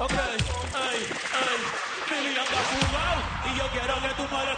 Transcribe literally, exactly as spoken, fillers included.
Ok, ey, ey. Billy anda fugado y yo quiero que tú me